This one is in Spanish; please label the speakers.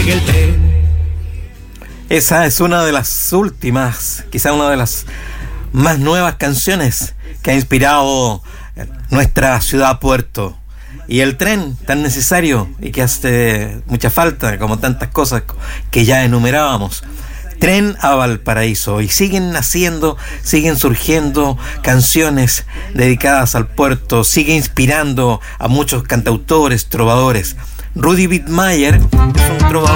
Speaker 1: llegue el tren.
Speaker 2: Esa es una de las últimas, quizá una de las más nuevas canciones que ha inspirado nuestra ciudad puerto. Y el tren tan necesario y que hace mucha falta, como tantas cosas que ya enumerábamos. Tren a Valparaíso. Y siguen naciendo, siguen surgiendo canciones dedicadas al puerto, sigue inspirando a muchos cantautores, trovadores. Rudy Bittmeyer es un trovador